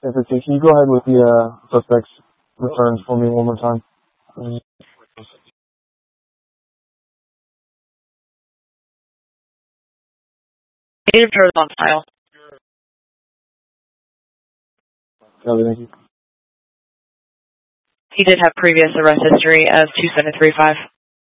Can you go ahead with the suspect's returns for me one more time? Native Turtles on file. Thank you. He did have previous arrest history of 2735.